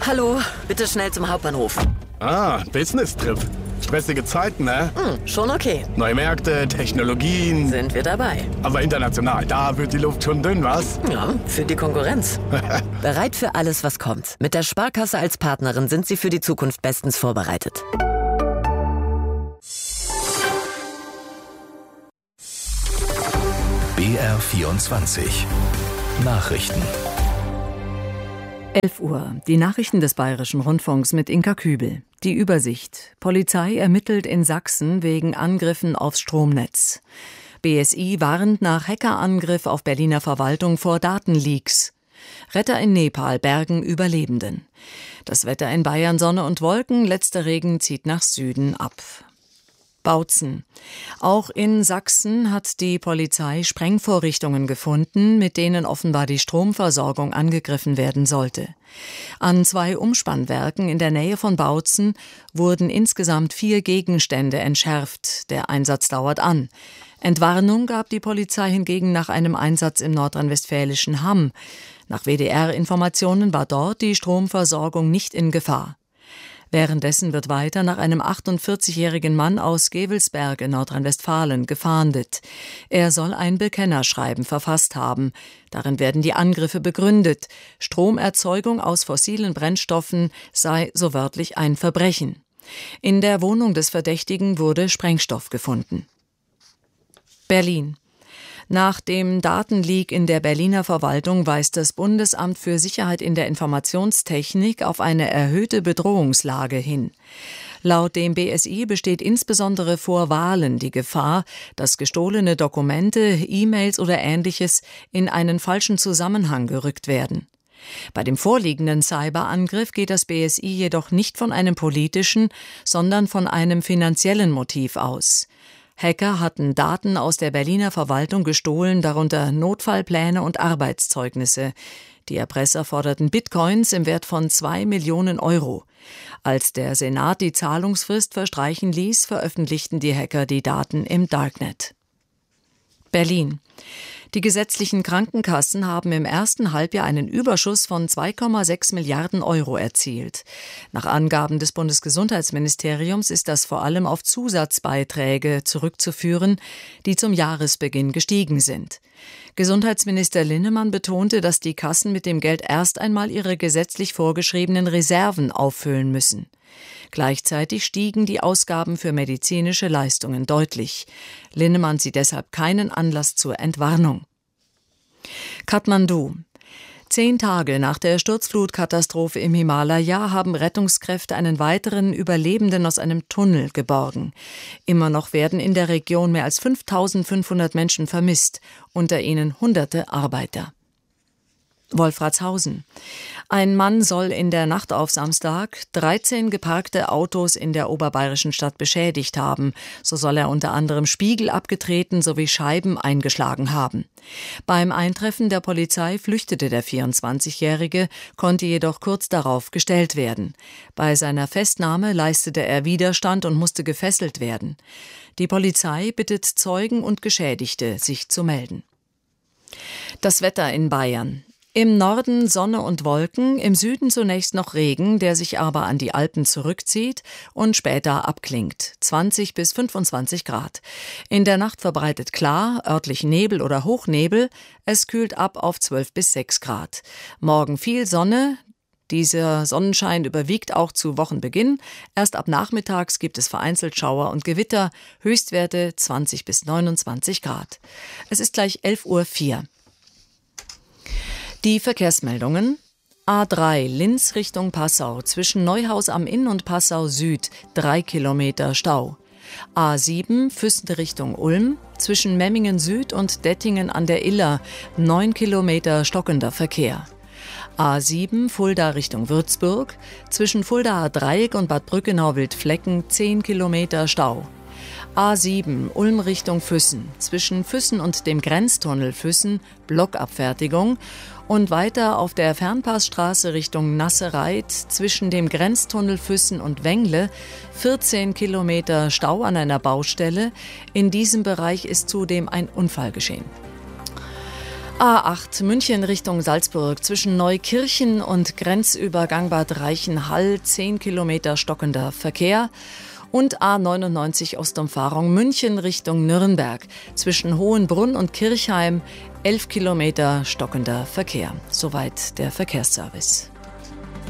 Hallo, bitte schnell zum Hauptbahnhof. Business-Trip. Stressige Zeiten, ne? Schon okay. Neue Märkte, Technologien. Sind wir dabei. Aber international, da wird die Luft schon dünn, was? Ja, für die Konkurrenz. Bereit für alles, was kommt. Mit der Sparkasse als Partnerin sind Sie für die Zukunft bestens vorbereitet. BR24 Nachrichten. 11 Uhr. Die Nachrichten des Bayerischen Rundfunks mit Inka Kübel. Die Übersicht. Polizei ermittelt in Sachsen wegen Angriffen aufs Stromnetz. BSI warnt nach Hackerangriff auf Berliner Verwaltung vor Datenleaks. Retter in Nepal bergen Überlebenden. Das Wetter in Bayern: Sonne und Wolken, letzter Regen zieht nach Süden ab. Bautzen. Auch in Sachsen hat die Polizei Sprengvorrichtungen gefunden, mit denen offenbar die Stromversorgung angegriffen werden sollte. An 2 Umspannwerken in der Nähe von Bautzen wurden insgesamt 4 Gegenstände entschärft. Der Einsatz dauert an. Entwarnung gab die Polizei hingegen nach einem Einsatz im nordrhein-westfälischen Hamm. Nach WDR-Informationen war dort die Stromversorgung nicht in Gefahr. Währenddessen wird weiter nach einem 48-jährigen Mann aus Gevelsberg in Nordrhein-Westfalen gefahndet. Er soll ein Bekennerschreiben verfasst haben. Darin werden die Angriffe begründet. Stromerzeugung aus fossilen Brennstoffen sei so wörtlich ein Verbrechen. In der Wohnung des Verdächtigen wurde Sprengstoff gefunden. Berlin. Nach dem Datenleak in der Berliner Verwaltung weist das Bundesamt für Sicherheit in der Informationstechnik auf eine erhöhte Bedrohungslage hin. Laut dem BSI besteht insbesondere vor Wahlen die Gefahr, dass gestohlene Dokumente, E-Mails oder Ähnliches in einen falschen Zusammenhang gerückt werden. Bei dem vorliegenden Cyberangriff geht das BSI jedoch nicht von einem politischen, sondern von einem finanziellen Motiv aus. Hacker hatten Daten aus der Berliner Verwaltung gestohlen, darunter Notfallpläne und Arbeitszeugnisse. Die Erpresser forderten Bitcoins im Wert von 2 Millionen Euro. Als der Senat die Zahlungsfrist verstreichen ließ, veröffentlichten die Hacker die Daten im Darknet. Berlin. Die gesetzlichen Krankenkassen haben im ersten Halbjahr einen Überschuss von 2,6 Milliarden Euro erzielt. Nach Angaben des Bundesgesundheitsministeriums ist das vor allem auf Zusatzbeiträge zurückzuführen, die zum Jahresbeginn gestiegen sind. Gesundheitsminister Linnemann betonte, dass die Kassen mit dem Geld erst einmal ihre gesetzlich vorgeschriebenen Reserven auffüllen müssen. Gleichzeitig stiegen die Ausgaben für medizinische Leistungen deutlich. Linnemann sieht deshalb keinen Anlass zur Entwarnung. Kathmandu. 10 Tage nach der Sturzflutkatastrophe im Himalaya haben Rettungskräfte einen weiteren Überlebenden aus einem Tunnel geborgen. Immer noch werden in der Region mehr als 5.500 Menschen vermisst, unter ihnen Hunderte Arbeiter. Wolfratshausen. Ein Mann soll in der Nacht auf Samstag 13 geparkte Autos in der oberbayerischen Stadt beschädigt haben. So soll er unter anderem Spiegel abgetreten sowie Scheiben eingeschlagen haben. Beim Eintreffen der Polizei flüchtete der 24-Jährige, konnte jedoch kurz darauf gestellt werden. Bei seiner Festnahme leistete er Widerstand und musste gefesselt werden. Die Polizei bittet Zeugen und Geschädigte, sich zu melden. Das Wetter in Bayern. Im Norden Sonne und Wolken, im Süden zunächst noch Regen, der sich aber an die Alpen zurückzieht und später abklingt. 20 bis 25 Grad. In der Nacht verbreitet klar, örtlich Nebel oder Hochnebel. Es kühlt ab auf 12 bis 6 Grad. Morgen viel Sonne. Dieser Sonnenschein überwiegt auch zu Wochenbeginn. Erst ab nachmittags gibt es vereinzelt Schauer und Gewitter. Höchstwerte 20 bis 29 Grad. Es ist gleich 11:04 Uhr. Die Verkehrsmeldungen. A3 Linz Richtung Passau, zwischen Neuhaus am Inn und Passau Süd, 3 Kilometer Stau. A7 Füssen Richtung Ulm, zwischen Memmingen Süd und Dettingen an der Iller, 9 Kilometer stockender Verkehr. A7 Fulda Richtung Würzburg, zwischen Fuldaer Dreieck und Bad Brückenau-Wildflecken, 10 Kilometer Stau. A7 Ulm Richtung Füssen, zwischen Füssen und dem Grenztunnel Füssen, Blockabfertigung, und weiter auf der Fernpassstraße Richtung Nassereit, zwischen dem Grenztunnel Füssen und Wengle, 14 Kilometer Stau an einer Baustelle. In diesem Bereich ist zudem ein Unfall geschehen. A8 München Richtung Salzburg zwischen Neukirchen und Grenzübergang Bad Reichenhall 10 Kilometer stockender Verkehr. Und A99 Ostumfahrung München Richtung Nürnberg zwischen Hohenbrunn und Kirchheim 11 Kilometer stockender Verkehr. Soweit der Verkehrsservice.